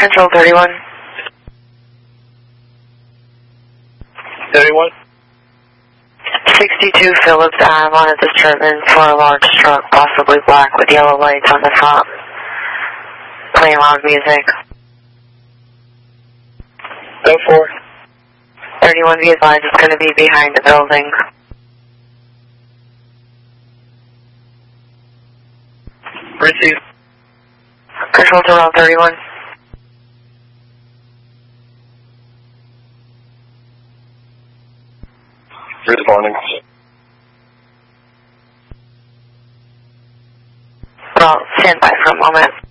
Control 31. 31. 62 Phillips Ave on a disturbance for a large truck, possibly black with yellow lights on the top. Playing loud music. 04. 31 be advised it's going to be behind the building. Receive. Control to Route 31. Responding. Well, stand by for a moment.